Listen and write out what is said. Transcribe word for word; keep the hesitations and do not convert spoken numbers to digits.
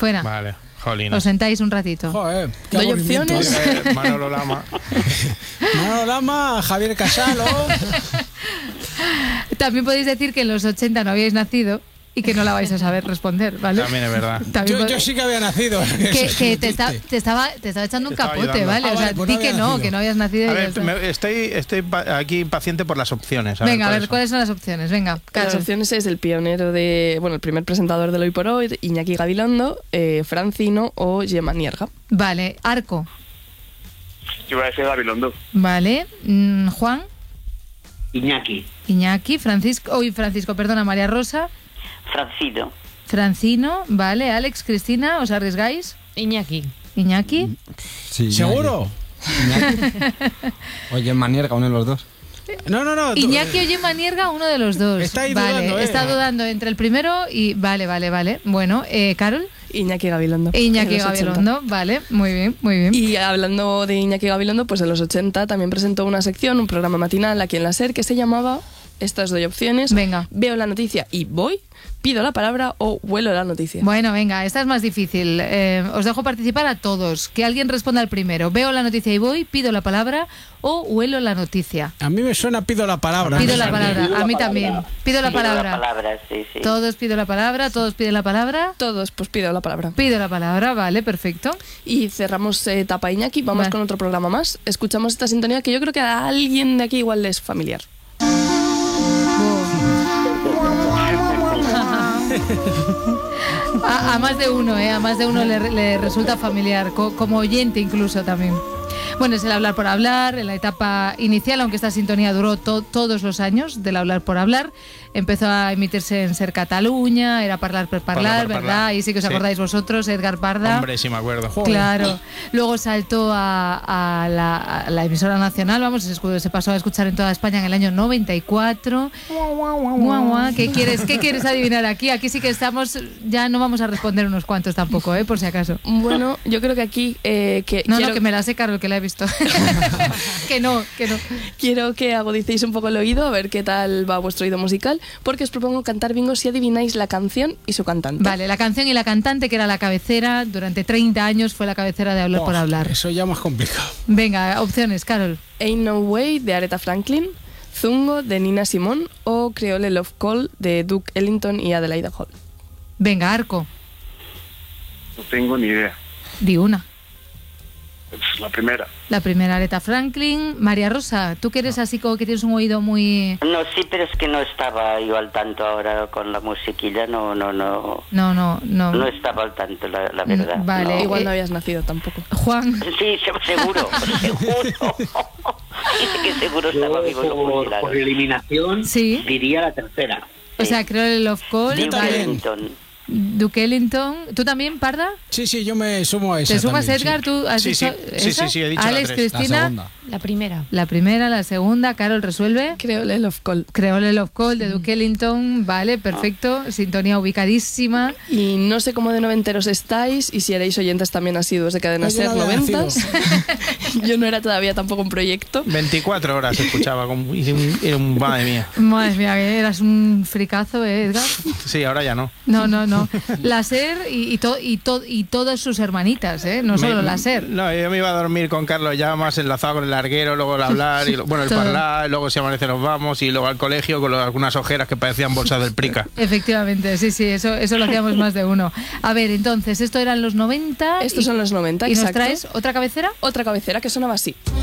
Fuera. Vale, jolines. Os sentáis un ratito. Joder, qué ¿Doy aburrimiento. opciones? Eh, Manolo Lama. Manolo Lama, Javier Casalo. También podéis decir que en los ochenta no habíais nacido y que no la vais a saber responder, ¿vale? También es verdad. También Yo, pod- yo sí que había nacido. que, que te, está- te estaba, te estaba echando un Te estaba capote, ayudando. ¿vale? Ah, o sea, vale, pues di no que había no, nacido. que no habías nacido. A y ya ver, está. me- estoy, estoy pa- aquí impaciente por las opciones. A ver, Venga, a ver, son? ¿cuáles son las opciones? Venga, Las Carol. opciones es el pionero de, bueno, el primer presentador del Hoy por Hoy, Iñaki Gabilondo, eh, Francino o Gemma Nierga. Vale, Arco. Yo iba a decir Gabilondo. Vale, mm, Juan, Iñaki. Iñaki, Francisco, uy, Francisco, perdona, María Rosa, Francino. Francino, vale, Alex, Cristina, ¿os arriesgáis? Iñaki. Iñaki, Sí, ¿Seguro? Iñaki. Oye, Manierga, uno de los dos. No, no, no. tú- Iñaki o Gemma Nierga, uno de los dos. Está ahí vale, dudando, ¿eh? está dudando entre el primero y... Vale, vale, vale. Bueno, eh, Carol, Iñaki Gabilondo. Iñaki en los ochenta. Gabilondo, vale, muy bien, muy bien. Y hablando de Iñaki Gabilondo, pues en los ochenta también presentó una sección, un programa matinal aquí en la SER que se llamaba, estas doy opciones, Venga. veo la noticia y voy, pido la palabra o huelo la noticia. Bueno, venga, esta es más difícil. Eh, os dejo participar a todos. Que alguien responda al primero. Veo la noticia y voy, pido la palabra o huelo la noticia. A mí me suena pido la palabra. Pido la palabra, Pido a la mí palabra. también. Pido la Pido palabra. la palabra, sí, sí. Todos pido la palabra, todos piden la palabra. Todos, pues pido la palabra. Pido la palabra, vale, perfecto. Y cerramos eh, etapa Iñaki, vamos Vale. con otro programa más. Escuchamos esta sintonía que yo creo que a alguien de aquí igual le es familiar. A, a más de uno, ¿eh? A más de uno le, le resulta familiar, co- como oyente incluso también. Bueno, es el hablar por hablar, en la etapa inicial, aunque esta sintonía duró to- todos los años del hablar por hablar. Empezó a emitirse en Ser Cataluña, era Parlar per Parlar, Parlar per ¿verdad? Parlar. Ahí sí que os Sí. acordáis vosotros, Edgar Parda. Hombre, sí me acuerdo. Claro. Luego saltó a, a la, a la emisora nacional, vamos, se, escu- se pasó a escuchar en toda España en el año noventa y cuatro. Guau, guau. ¿Qué quieres, ¿Qué quieres adivinar aquí? Aquí sí que estamos, ya no vamos a responder unos cuantos tampoco, ¿eh? Por si acaso. Bueno, yo creo que aquí eh, que No, quiero, no, que me la sé, Carol, que la he visto. que no, que no. quiero que agudicéis un poco el oído, a ver qué tal va vuestro oído musical, porque os propongo cantar bingo si adivináis la canción y su cantante. Vale, la canción y la cantante, que era la cabecera, durante treinta años fue la cabecera de Hablar Oh, por Hablar. Eso ya más complicado. Venga, opciones, Carol. Ain't No Way de Aretha Franklin, Zungo de Nina Simone o Creole Love Call de Duke Ellington y Adelaide Hall. Venga, Arco, No tengo ni idea. di una. Es la primera. La primera, Aretha Franklin. María Rosa, tú que eres así como que tienes un oído muy... No, sí, pero es que no estaba yo al tanto ahora con la musiquilla, no, no, no. No, no, no. No estaba al tanto, la, la verdad. Mm, vale. no. Eh, Igual no habías nacido tampoco. Juan, Sí, se- seguro, seguro. Dice que seguro estaba Yo, vivo y lo por, fusilaron. por eliminación, Sí. diría la tercera. o sea, creo el Love Call. Duke vale. Ellington. Duke Ellington. ¿Tú también, Parda? Sí, sí, yo me sumo a esa. ¿Te sumas, también, Edgar? sí. ¿Tú has Sí, dicho sí. Sí, esa? sí, sí, he dicho la Alex, tres. La Cristina. segunda. La primera. La primera, la segunda. Carol resuelve. Creole Love Call. Creole Love Call de Duke Ellington. Vale, perfecto. Sintonía ubicadísima. Y no sé cómo de noventeros estáis y si erais oyentes también asiduos de Cadena Pues yo Ser no había noventas. Yo no era todavía tampoco un proyecto. veinticuatro horas escuchaba. Con, y un, y un- madre mía. Madre mía, que eras un fricazo, ¿eh, Edgar? Sí, ahora ya no. No, no, no. La SER y, y, to- y, to- y todas sus hermanitas, ¿eh? No solo Me- la SER. No, yo me iba a dormir con Carlos ya más enlazado con el larguero, luego el hablar, y lo- bueno, el Todo. parlar, luego si amanece nos vamos, y luego al colegio con lo- algunas ojeras que parecían bolsas del Prica. Efectivamente, sí, sí, eso, eso lo hacíamos más de uno. A ver, entonces, esto eran los noventa. Estos y- son los noventa, ¿Y nos exacto. traes otra cabecera? Otra cabecera que sonaba así.